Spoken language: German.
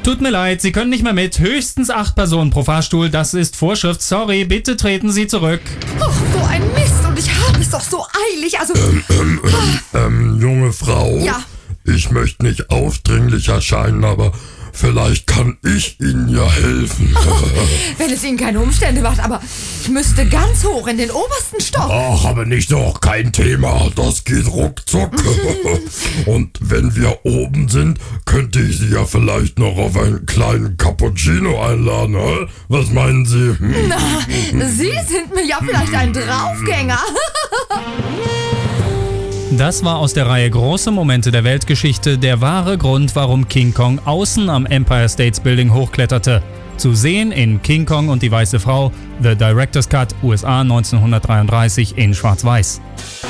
Tut mir leid, Sie können nicht mehr mit. Höchstens 8 Personen pro Fahrstuhl. Das ist Vorschrift. Sorry, bitte treten Sie zurück. Oh, so ein Mist. Und ich habe es doch so eilig. Also... Junge Frau. Ja. Ich möchte nicht aufdringlich erscheinen, aber vielleicht kann ich Ihnen ja helfen. Wenn es Ihnen keine Umstände macht, aber ich müsste ganz hoch in den obersten Stock. Ach, aber nicht doch, kein Thema. Das geht ruckzuck. Und wenn wir oben sind, könnte ich Sie ja vielleicht noch auf einen kleinen Cappuccino einladen. Hä? Was meinen Sie? Na, Sie sind mir ja vielleicht ein Draufgänger. Das war aus der Reihe Große Momente der Weltgeschichte der wahre Grund, warum King Kong außen am Empire State Building hochkletterte. Zu sehen in King Kong und die Weiße Frau, The Director's Cut, USA 1933 in Schwarz-Weiß.